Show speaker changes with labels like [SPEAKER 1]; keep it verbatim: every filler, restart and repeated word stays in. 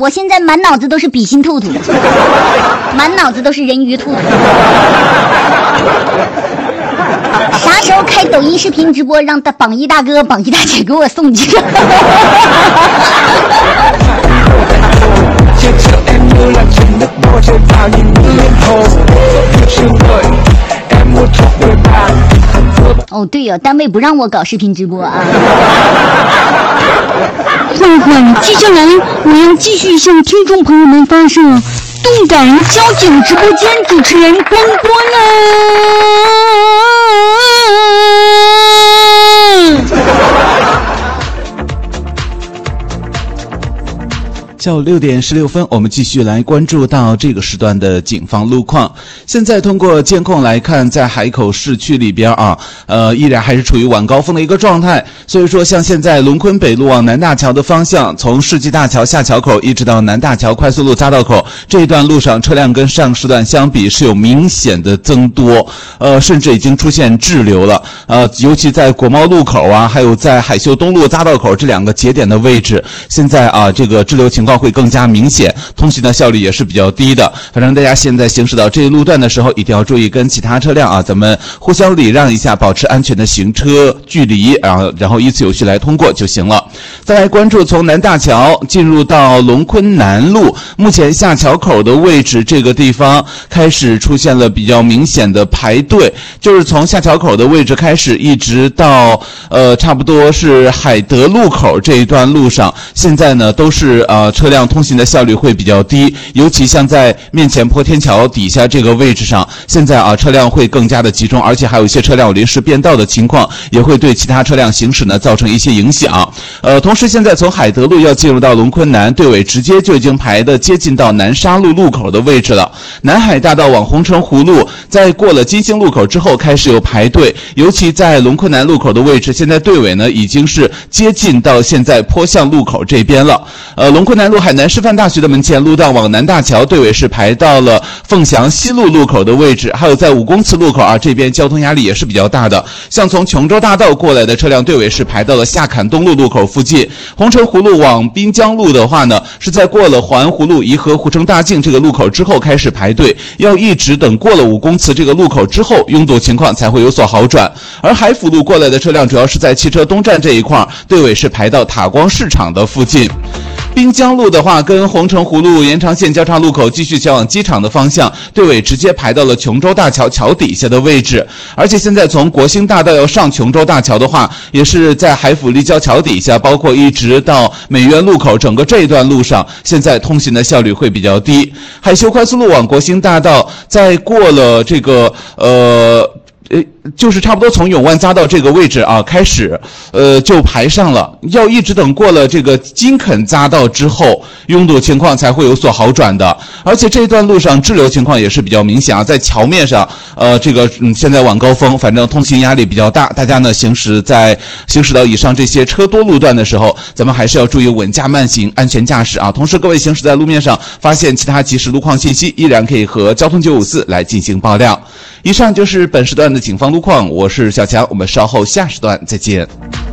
[SPEAKER 1] 我现在满脑子都是比心兔兔，满脑子都是人鱼兔兔。啥时候开抖音视频直播，让大榜一大哥榜一大姐给我送几个。哦对呀、哦，单位不让我搞视频直播啊。
[SPEAKER 2] 欢欢，接下来我要继续向听众朋友们发射动感交警直播间主持人光波呢。
[SPEAKER 3] 下午六点十六分，我们继续来关注到这个时段的警方路况。现在通过监控来看，在海口市区里边啊，呃，依然还是处于晚高峰的一个状态。所以说，像现在龙昆北路往南大桥的方向，从世纪大桥下桥口一直到南大桥快速路匝道口这一段路上，车辆跟上时段相比是有明显的增多，呃，甚至已经出现滞留了。呃，尤其在国贸路口啊，还有在海秀东路匝道口这两个节点的位置，现在啊，这个滞留情况会更加明显，通行的效率也是比较低的。反正大家现在行驶到这一路段的时候，一定要注意跟其他车辆啊，咱们互相礼让一下，保持安全的行车距离，然后然后依次有序来通过就行了。再来关注从南大桥进入到龙昆南路，目前下桥口的位置这个地方开始出现了比较明显的排队，就是从下桥口的位置开始，一直到呃差不多是海德路口这一段路上，现在呢都是呃车辆通行的效率会比较低，尤其像在面前坡天桥底下这个位置上，现在啊车辆会更加的集中，而且还有一些车辆有临时变道的情况，也会对其他车辆行驶呢造成一些影响。呃，同时现在从海德路要进入到龙昆南，队尾直接就已经排的接近到南沙路路口的位置了。南海大道往红城湖路，在过了金星路口之后开始有排队，尤其在龙昆南路口的位置，现在队尾呢已经是接近到现在坡向路口这边了。呃，龙昆南路海南师范大学的门前路段往南大桥，队尾是排到了凤翔西路路口的位置，还有在五公祠路口啊，这边交通压力也是比较大的。像从琼州大道过来的车辆，队尾是排到了下坎东路路口附近。红城湖路往滨江路的话呢，是在过了环湖路颐和湖城大径这个路口之后开始排队，要一直等过了五公祠这个路口之后，拥堵情况才会有所好转。而海辅路过来的车辆主要是在汽车东站这一块，队尾是排到塔光市场的附近。滨江路的话，跟红城湖路延长线交叉路口继续前往机场的方向，队尾直接排到了琼州大桥桥底下的位置。而且现在从国兴大道要上琼州大桥的话，也是在海辅立交桥底下，包括一直到美苑路口，整个这一段路上，现在通行的效率会比较低。海秀快速路往国兴大道，在过了这个呃。呃，就是差不多从永万匝道这个位置啊开始，呃，就排上了，要一直等过了这个金肯匝道之后，拥堵情况才会有所好转的。而且这段路上滞留情况也是比较明显啊，在桥面上，呃，这个嗯，现在晚高峰，反正通行压力比较大，大家呢行驶在行驶到以上这些车多路段的时候，咱们还是要注意稳驾慢行，安全驾驶啊。同时，各位行驶在路面上发现其他即时路况信息，依然可以和交通九五四来进行爆料。以上就是本时段的警方路况，我是小强，我们稍后下时段再见。